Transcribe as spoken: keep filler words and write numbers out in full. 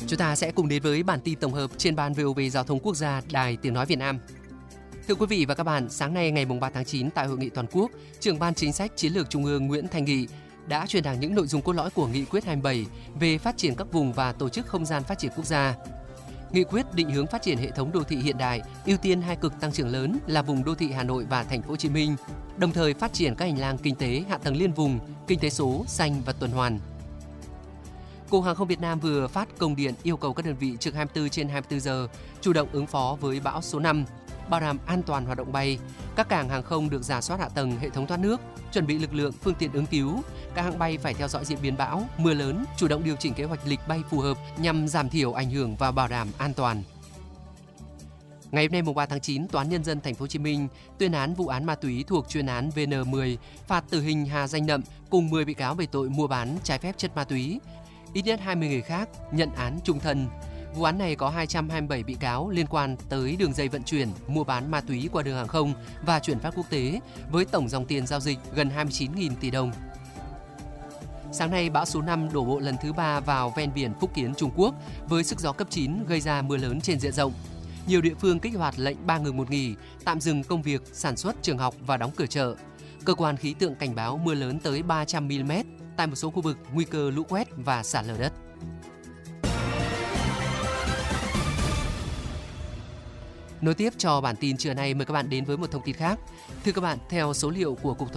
Chúng ta sẽ cùng đến với bản tin tổng hợp trên ban vê o vê Giao thông Quốc gia, Đài Tiếng nói Việt Nam. Thưa quý vị và các bạn, sáng nay ngày ba tháng chín tại Hội nghị toàn quốc, Trưởng ban Chính sách Chiến lược Trung ương Nguyễn Thanh Nghị đã truyền đạt những nội dung cốt lõi của Nghị quyết hai mươi bảy về phát triển các vùng và tổ chức không gian phát triển quốc gia. Nghị quyết định hướng phát triển hệ thống đô thị hiện đại, ưu tiên hai cực tăng trưởng lớn là vùng đô thị Hà Nội và Thành phố Hồ Chí Minh, đồng thời phát triển các hành lang kinh tế, hạ tầng liên vùng, kinh tế số, xanh và tuần hoàn. Cục Hàng không Việt Nam vừa phát công điện yêu cầu các đơn vị trực hai mươi tư trên hai mươi tư giờ chủ động ứng phó với bão số năm, bảo đảm an toàn hoạt động bay. Các cảng hàng không được rà soát hạ tầng, hệ thống thoát nước, chuẩn bị lực lượng, phương tiện ứng cứu. Các hãng bay phải theo dõi diễn biến bão, mưa lớn, chủ động điều chỉnh kế hoạch lịch bay phù hợp nhằm giảm thiểu ảnh hưởng và bảo đảm an toàn. Ngày hôm nay ba tháng chín, Tòa án Nhân dân Thành phố Hồ Chí Minh tuyên án vụ án ma túy thuộc chuyên án vê en mười, phạt tử hình Hà Danh Nậm cùng mười bị cáo về tội mua bán trái phép chất ma túy. Ít nhất hai mươi người khác nhận án chung thân. Vụ án này có hai trăm hai mươi bảy bị cáo liên quan tới đường dây vận chuyển, mua bán ma túy qua đường hàng không và chuyển phát quốc tế với tổng dòng tiền giao dịch gần hai mươi chín nghìn tỷ đồng. Sáng nay, bão số năm đổ bộ lần thứ ba vào ven biển Phúc Kiến, Trung Quốc với sức gió cấp chín gây ra mưa lớn trên diện rộng. Nhiều địa phương kích hoạt lệnh ba ngừng một nghỉ, tạm dừng công việc, sản xuất, trường học và đóng cửa chợ. Cơ quan khí tượng cảnh báo mưa lớn tới ba trăm mi li mét tại một số khu vực, nguy cơ lũ quét và sạt lở đất. Nối tiếp cho bản tin trưa nay, mời các bạn đến với một thông tin khác. Thưa các bạn, theo số liệu của Cục Thống